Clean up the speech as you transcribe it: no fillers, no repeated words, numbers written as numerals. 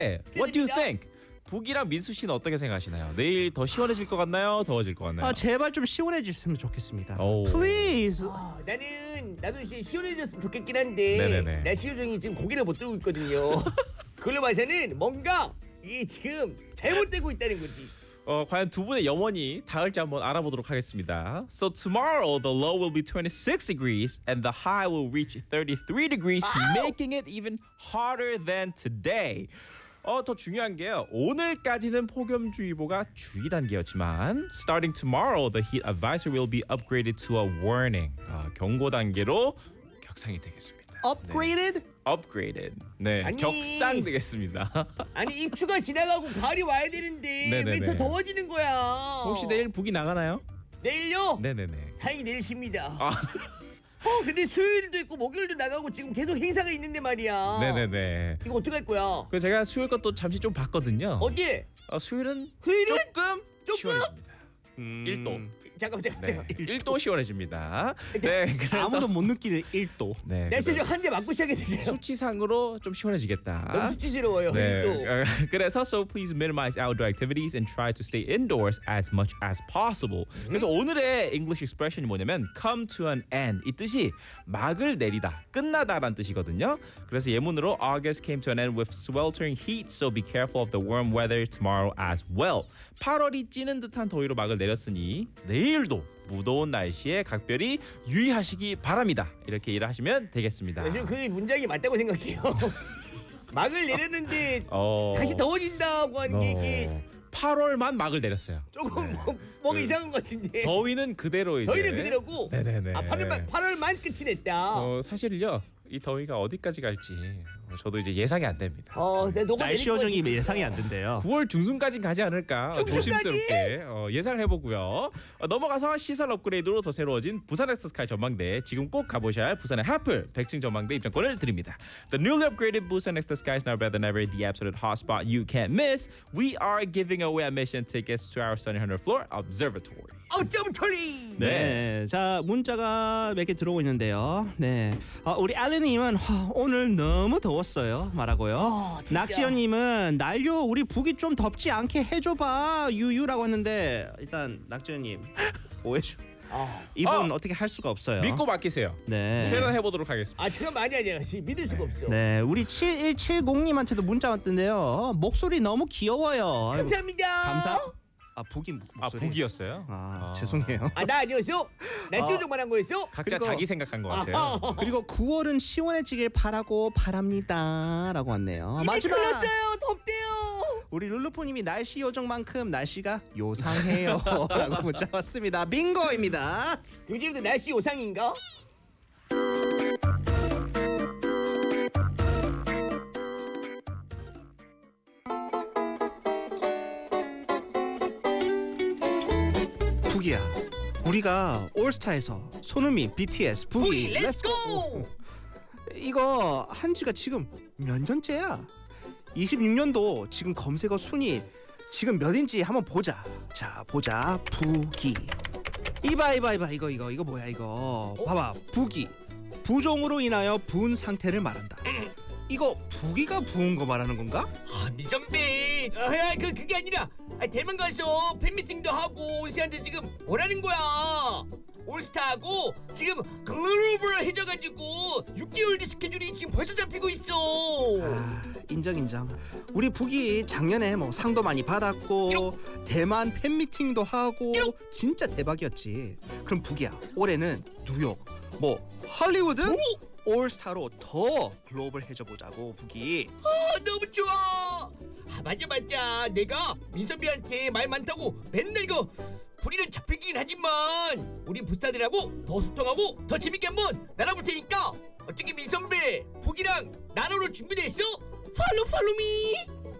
What do you think? 북이랑 민수 씨는 어떻게 생각하시나요? 내일 더 시원해질 것 같나요? 더워질 것 같나요? 제발 좀 시원해졌으면 좋겠습니다. 오. Please. 나도 시원해졌으면 좋겠긴 한데 네네네. 날씨 요정이 지금 고개를 못 들고 있거든요. 그걸로 봐서는 뭔가 이게 지금 잘못되고 있다는 거지. 과연 두 분의 영혼이 닿을지 한번 알아보도록 하겠습니다. So tomorrow the low will be 26 degrees and the high will reach 33 degrees, making it even hotter than today. 더 중요한 게요. 오늘까지는 폭염주의보가 주의 단계였지만 starting tomorrow the heat advisory will be upgraded to a warning. 경고 단계로 격상이 되겠습니다. Upgraded? Upgraded. 네, 아니. 격상되겠습니다. 아니 입추가 지나가고 가을이 와야 되는데 네네네. 왜 더 더워지는 거야? 혹시 내일 북이 나가나요? 내일요? 네네네. 다행히 내일 쉽니다. 아, 근데 수요일도 있고 목요일도 나가고 지금 계속 행사가 있는데 말이야. 네네네. 이거 어떡할 거야? 그 제가 수요일 것도 잠시 좀 봤거든요. 어디? 수요일은 수요일은? 조금 시원해집니다. 1도. 잠깐만. 네, 1도 시원해집니다. 네, 그래서 아무도 못 느끼는 1도. 네, 날씨 좀 한 대 맞고 시작이 되네요. 수치상으로 좀 시원해지겠다. 너무 수치스러워요. 네, 또. 그래서 so please minimize outdoor activities and try to stay indoors as much as possible. 그래서 오늘의 English expression이 뭐냐면 come to an end. 이 뜻이 막을 내리다, 끝나다라는 뜻이거든요. 그래서 예문으로 August came to an end with sweltering heat, so be careful of the warm weather tomorrow as well. 8월이 찌는 듯한 더위로 막을 내렸으니 내일도 무더운 날씨에 각별히 유의하시기 바랍니다. 이렇게 일하시면 되겠습니다. 지금 그 문장이 맞다고 생각해요. 막을 내렸는데 다시 더워진다고 하는 게 이게 8월만 막을 내렸어요. 조금 뭔가 이상한 것 같은데. 더위는 그대로 이제. 더위는 그대로고. 네네네. 8월만 끝이 냈다. 사실요. 이 더위가 어디까지 갈지 저도 이제 예상이 안 됩니다. 날씨 요정이 예상이 안 된대요. 9월 중순까지는 가지 않을까 중순까지? 조심스럽게 예상을 해보고요. 넘어가서 시설 업그레이드로 더 새로워진 부산 엑스스카이 전망대, 지금 꼭 가보셔야 할 부산의 하플 100층 전망대 입장권을 드립니다. The newly upgraded Busan 엑스스카이 is now better than ever, the absolute hotspot you can't miss. We are giving away admission tickets to our Sunny 100 floor observatory. 어쩜털리. 네. 자, 문자가 몇 개 들어오고 있는데요. 네. 우리 알렌님은 오늘 너무 더웠어요. 말하고요. 진짜. 낙지연님은 날요 우리 북이 좀 덥지 않게 해줘봐 유유라고 했는데 일단 낙지연님 오해죠. 이분 어떻게 할 수가 없어요. 믿고 맡기세요. 네. 최대한 해보도록 하겠습니다. 잠깐 아니야. 믿을 수가 없어. 네, 우리 7170님한테도 문자 왔던데요. 목소리 너무 귀여워요. 아이고, 감사합니다. 감사. 북이 목소리. 북이었어요? 죄송해요. 나 아니었어? 날씨 요정만 한 거였어? 각자 그리고- 자기 생각한 것 같아요. 그리고 9월은 시원해지길 바랍니다라고 왔네요. 이미 마지막 클렀어요. 덥대요. 우리 룰루포님이 날씨 요정만큼 날씨가 요상해요라고 문자 왔습니다. 빙고입니다. 요즘도 날씨 요상인가? 북이야. 우리가 올스타에서 손흥민, BTS, 북이 렛츠고! 이거 한지가 지금 몇 년째야? 26년도 지금 검색어 순위 지금 몇인지 한번 보자. 자, 보자. 북이. 이봐 이거 뭐야 이거. 봐봐. 북이. 부종으로 인하여 부은 상태를 말한다. 이거 북이가 부은 거 말하는 건가? 미선배. 그게 아니라 대만 가서 팬미팅도 하고 온시한테 지금 뭐라는 거야? 올스타하고 지금 글로벌해져가지고 6개월 뒤 스케줄이 지금 벌써 잡히고 있어. 인정. 우리 북이 작년에 뭐 상도 많이 받았고 대만 팬미팅도 하고 진짜 대박이었지. 그럼 북이야, 올해는 뉴욕, 뭐 할리우드 올스타로 더 글로벌해져 보자고 북이. 너무 좋아. 맞아. 내가 민선비한테 말 많다고 맨날 이거 불이는 잡히긴 하지만 우리 부스타들하고 더 소통하고 더 재밌게 한번 나눠볼 테니까 어떻게 민선배 북이랑 나눠볼 준비됐어? 팔로미.